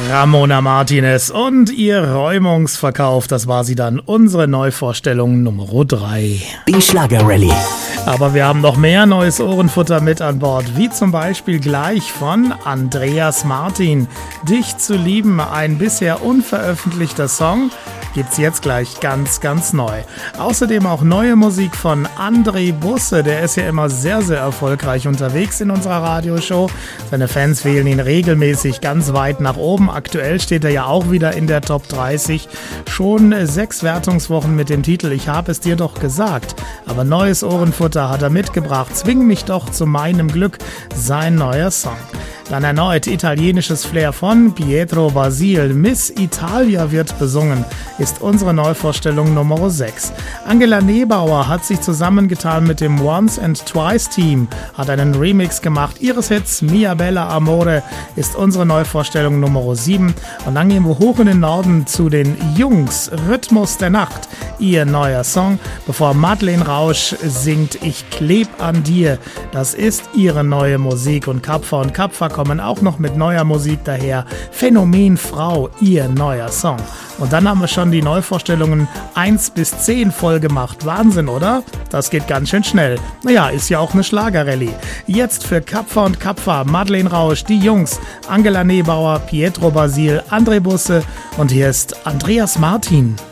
Ramona Martinez und ihr Räumungsverkauf, das war sie dann, unsere Neuvorstellung Nummer 3. Die Schlager-Rallye. Aber wir haben noch mehr neues Ohrenfutter mit an Bord, wie zum Beispiel gleich von Andreas Martin. Dich zu lieben, ein bisher unveröffentlichter Song, gibt's jetzt gleich ganz, ganz neu. Außerdem auch neue Musik von André Busse, der ist ja immer sehr, sehr erfolgreich unterwegs in unserer Radioshow. Seine Fans wählen ihn regelmäßig ganz weit nach oben. Aktuell steht er ja auch wieder in der Top 30. Schon 6 Wertungswochen mit dem Titel Ich hab es dir doch gesagt. Aber neues Ohrenfutter hat er mitgebracht. Zwing mich doch zu meinem Glück, sein neuer Song. Dann erneut italienisches Flair von Pietro Basil. Miss Italia wird besungen, ist unsere Neuvorstellung Nummer 6. Angela Nebauer hat sich zusammengetan mit dem Once and Twice Team, hat einen Remix gemacht. Ihres Hits Mia Bella Amore ist unsere Neuvorstellung Nummer 7. Und dann gehen wir hoch in den Norden zu den Jungs. Rhythmus der Nacht, ihr neuer Song, bevor Madeleine Rausch singt Ich kleb an dir. Das ist ihre neue Musik und Kapfer kommen auch noch mit neuer Musik daher. Phänomen Frau, ihr neuer Song. Und dann haben wir schon die Neuvorstellungen 1 bis 10 voll gemacht. Wahnsinn, oder? Das geht ganz schön schnell. Naja, ist ja auch eine Schlager-Rallye. Jetzt für Kapfer und Kapfer, Madeleine Rausch, die Jungs, Angela Nebauer, Pietro Basil, André Busse und hier ist Andreas Martin.